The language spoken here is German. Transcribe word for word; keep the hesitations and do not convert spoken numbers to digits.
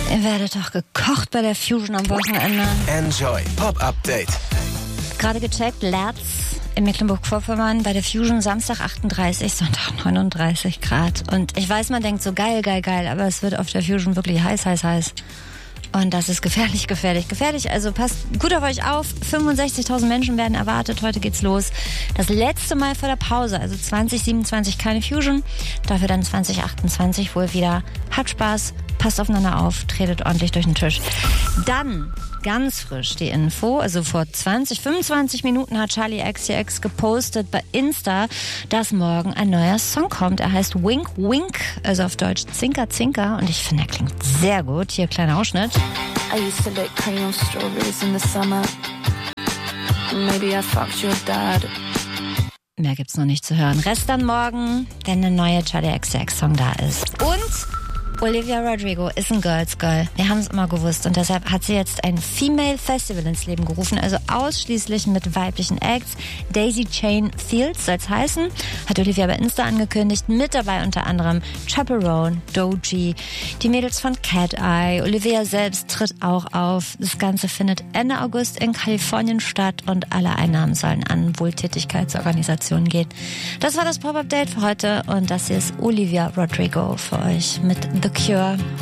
Ihr werdet doch gekocht bei der Fusion am Wochenende. Enjoy Pop Update. Gerade gecheckt, Lerz in Mecklenburg-Vorpommern bei der Fusion Samstag achtunddreißig, Sonntag neununddreißig Grad. Und ich weiß, man denkt so geil, geil, geil, aber es wird auf der Fusion wirklich heiß, heiß, heiß. Und das ist gefährlich, gefährlich, gefährlich. Also passt gut auf euch auf. fünfundsechzigtausend Menschen werden erwartet. Heute geht's los. Das letzte Mal vor der Pause. Also zwanzig siebenundzwanzig keine Fusion. Dafür dann zwanzig achtundzwanzig wohl wieder. Habt Spaß. Passt aufeinander auf. Tretet ordentlich durch den Tisch. Dann ganz frisch die Info. Also vor zwanzig, fünfundzwanzig Minuten hat Charli X C X gepostet bei Insta, dass morgen ein neuer Song kommt. Er heißt Wink Wink, also auf Deutsch Zinker Zinker. Und ich finde, er klingt sehr gut. Hier, kleiner Ausschnitt. I used to lick cream on strawberries in the summer. Maybe I fucked your dad. Mehr gibt's noch nicht zu hören. Rest dann morgen, wenn der neue Charli X C X-Song da ist. Und Olivia Rodrigo ist ein Girls Girl. Wir haben es immer gewusst und deshalb hat sie jetzt ein Female Festival ins Leben gerufen, also ausschließlich mit weiblichen Acts. Daisy Chain Fields soll es heißen, hat Olivia bei Insta angekündigt. Mit dabei unter anderem Chaperone, Doji, die Mädels von Cat Eye. Olivia selbst tritt auch auf. Das Ganze findet Ende August in Kalifornien statt und alle Einnahmen sollen an Wohltätigkeitsorganisationen gehen. Das war das Pop-Update für heute und das hier ist Olivia Rodrigo für euch mit The Cure.